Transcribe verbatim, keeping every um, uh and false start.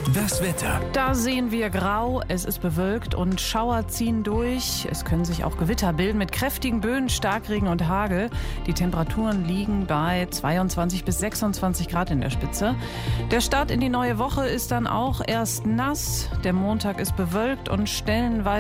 Das Wetter. Da sehen wir grau, es ist bewölkt und Schauer ziehen durch. Es können sich auch Gewitter bilden mit kräftigen Böen, Starkregen und Hagel. Die Temperaturen liegen bei zweiundzwanzig bis sechsundzwanzig Grad in der Spitze. Der Start in die neue Woche ist dann auch erst nass. Der Montag ist bewölkt und stellenweise